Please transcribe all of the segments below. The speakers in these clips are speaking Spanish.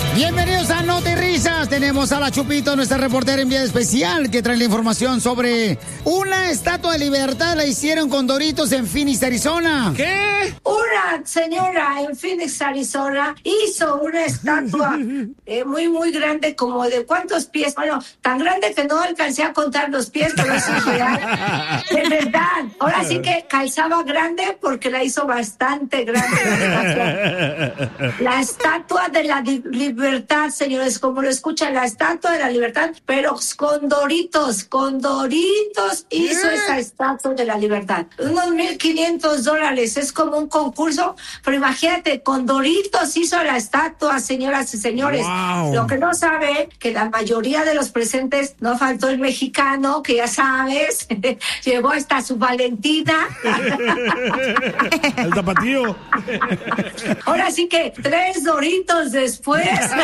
Bienvenidos a No Te Risas. Tenemos a la Chupito, nuestra reportera enviada especial, que trae la información sobre una estatua de libertad. La hicieron con Doritos en Phoenix, Arizona. ¿Qué? Una señora en Phoenix, Arizona, hizo una estatua muy grande, como de ¿cuántos pies? Bueno, tan grande que no alcancé a contar los pies, pero eso es real. De verdad. Ahora sí que calzaba grande porque la hizo bastante grande. La estatua de la libertad, señores, como lo escuchan, la estatua de la libertad, pero con Doritos hizo esa estatua de la libertad. Unos $1,500, es como un concurso, pero imagínate, con Doritos hizo la estatua, señoras y señores. Wow. Lo que no sabe, que la mayoría de los presentes, no faltó el mexicano, que ya sabes, llevó hasta su Valentina. El tapatío. Ahora sí que 3 Doritos después.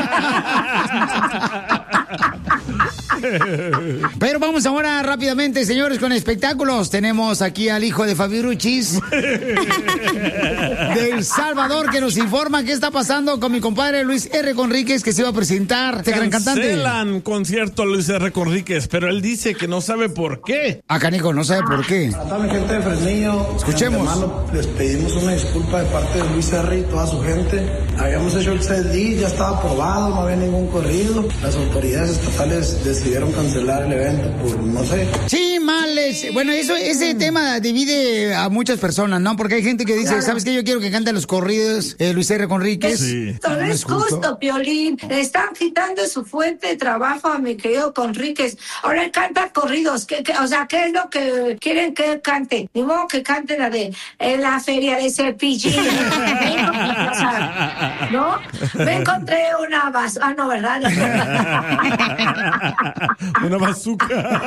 Pero vamos ahora rápidamente, señores, con espectáculos. Tenemos aquí al hijo de Fabiruchis de El Salvador, que nos informa qué está pasando con mi compadre Luis R. Conríquez, que se iba a presentar, este gran cantante. Cancelan concierto a Luis R. Conríquez, pero él dice que no sabe por qué. Ah, canijo, no sabe por qué. A toda mi gente de Fresnillo, escuchemos. Hermano, les pedimos una disculpa de parte de Luis R. y toda su gente. Habíamos hecho el CD, ya estaba aprobado, no había ningún corrido. Las autoridades estatales decidieron cancelar el evento por, no sé. Sí, males. Bueno, ese tema divide a muchas personas, ¿no? Porque hay gente que dice, ¿sabes qué? Yo quiero que cante los corridos Luis R. Conríquez. Sí. No es justo, Piolín. Le están quitando su fuente de trabajo a mi querido Conríquez. Ahora él canta corridos. O sea, ¿qué es lo que quieren que él cante? Ni modo que cante la de en la feria de Cepillín. O sea, ¿no? Me encontré una bazooka. Ah, no, ¿verdad? Una bazooka.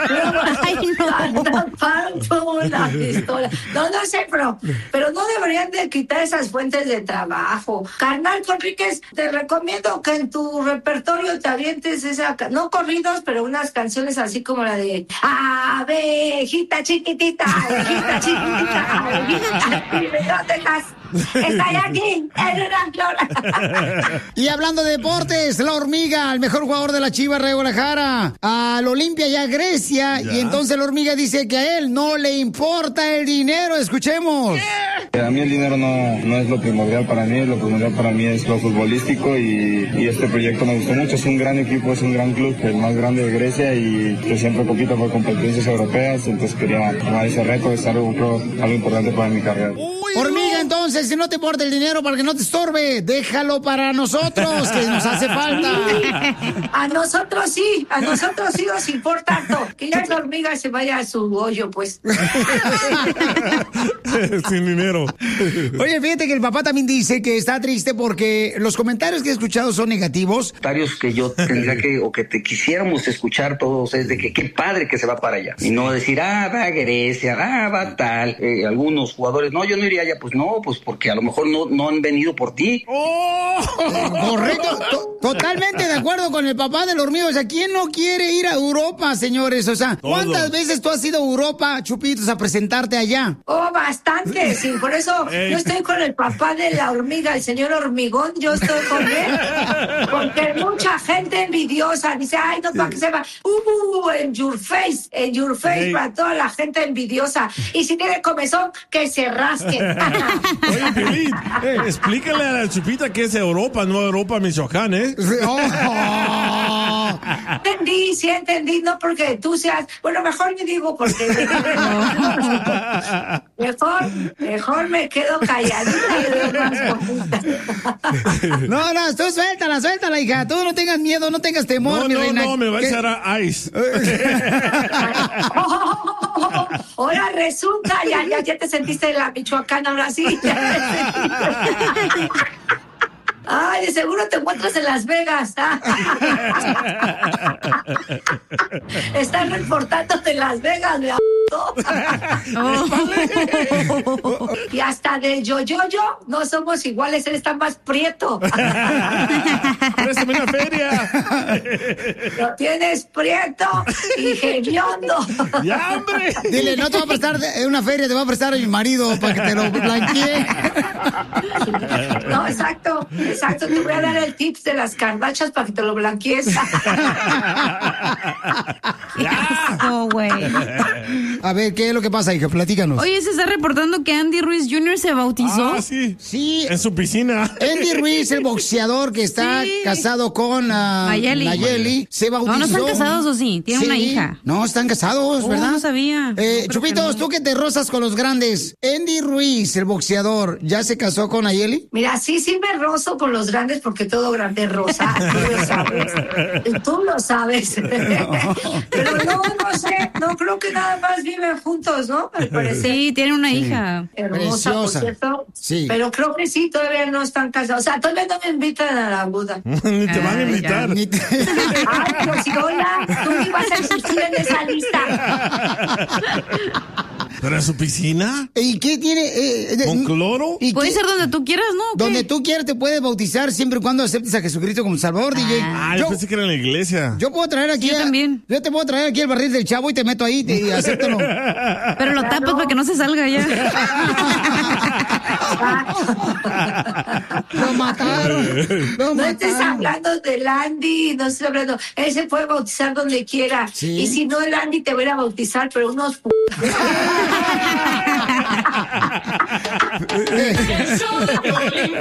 Una pistola. No sé, pero no deberían de quitar esas fuentes de trabajo. Carnal Conríquez, te recomiendo que en tu repertorio te avientes no corridos, pero unas canciones así como la de abejita chiquitita, abejita chiquitita, abejita, ¿dónde estás? Estoy aquí, en una flor. Y hablando de deportes, la Hormiga, el mejor jugador de la Chivas de Guadalajara, al Olimpia y a Grecia, y entonces la Hormiga dice que a él no le importa el dinero. Escuchemos. A mí el dinero no es lo primordial para mí, lo primordial para mí es lo futbolístico y este proyecto me gustó mucho. Es un gran equipo, es un gran club, el más grande de Grecia y que siempre compito por competencias europeas, entonces quería tomar ese reto, es algo importante para mi carrera. Hormiga, entonces, si no te importa el dinero para que no te estorbe, déjalo para nosotros, que nos hace falta. A nosotros sí nos importa harto. Que ya la Hormiga se vaya a su hoyo, pues. Sin dinero. Oye, fíjate que el papá también dice que está triste porque los comentarios que he escuchado son negativos. Comentarios que yo tendría que te quisiéramos escuchar todos es de que qué padre que se va para allá. Y no decir, va a Grecia, va tal. Algunos jugadores, no, yo no iría allá. Pues no, pues porque a lo mejor no han venido por ti. Correcto. Totalmente de acuerdo con el papá del Hormiga. O sea, ¿quién no quiere ir a Europa, señores? O sea, ¿cuántas veces tú has ido a Europa, Chupitos, a presentarte allá? Bastante, sí. Por eso yo estoy con el papá de la Hormiga, el señor Hormigón. Yo estoy con él. Porque mucha gente envidiosa dice, ay, no, para que se va. En your face, para toda la gente envidiosa. Y si tiene comezón, que se rasque. Oye, Piolín, explícale a la Chupita que es Europa, no Europa, Michoacán, ¿eh? Entendí, no porque tú seas, bueno, mejor ni digo porque mejor me quedo calladita y veo más bonita. No, tú suéltala, hija, tú no tengas miedo, no tengas temor, mi reina. No, me va a echar a ice. Ahora resulta, ya te sentiste en la Michoacán, ahora sí. Ay, de seguro te encuentras en Las Vegas. Están reportando de Las Vegas, todo. Y hasta de yo no somos iguales, él está más prieto. Préstame una feria. Lo tienes prieto y hediondo. ¡Ya, hombre! Dile, no te va a prestar una feria, te va a prestar a mi marido para que te lo blanquee. No, exacto. Te voy a dar el tips de las carbachas para que te lo blanquees. No, güey. A ver, ¿qué es lo que pasa, hija? Platícanos. Oye, se está reportando que Andy Ruiz Jr. se bautizó. Ah, sí. Sí. En su piscina. Andy Ruiz, el boxeador que está casado con Nayeli, se bautizó. No están casados, ¿o sí? Tienen una hija. No, están casados, ¿verdad? No sabía. Chupitos, tú que te rozas con los grandes. Andy Ruiz, el boxeador, ¿ya se casó con Nayeli? Mira, sí me rozo con los grandes porque todo grande es rosa. Tú lo sabes. Pero no sé. No creo que nada más viven juntos, ¿no? Al parecer. Sí, tienen una hija. Hermosa, preciosa. por cierto. Sí. Pero creo que sí, todavía no están casados. O sea, todavía no me invitan a la boda. Ni te van a invitar. Ay, pues hola, tú ni vas a existir en esa lista. ¿Pero en su piscina? ¿Y qué tiene? ¿Con cloro? ¿Y Puede qué? ser donde tú quieras, ¿no? Donde tú quieras te puedes bautizar siempre y cuando aceptes a Jesucristo como Salvador, DJ. Ah, yo pensé que era en la iglesia. Yo puedo traer aquí. Yo también. Yo te puedo traer aquí el barril del Chavo y te meto ahí y acéptalo. Pero lo tapas para que no se salga ya. Lo mataron. No estés hablando del Andy, no estés hablando. Él se puede bautizar donde quiera. Sí. Y si no, el Andy te va a ir a bautizar, pero unos